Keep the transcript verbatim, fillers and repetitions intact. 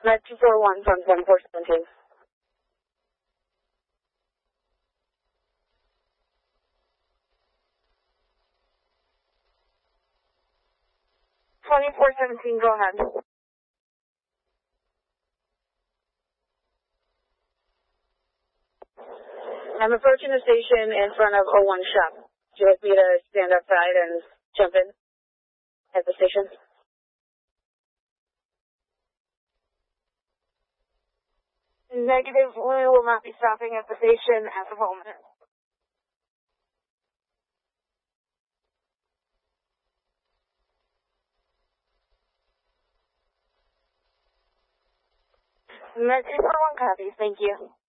Met two four one from twenty-four seventeen. twenty-four seventeen, go ahead. I'm approaching the station in front of oh one shop. Would you like me to stand outside and jump in at the station? Negative, we will not be stopping at the station at the moment. Met two four one copies, thank you.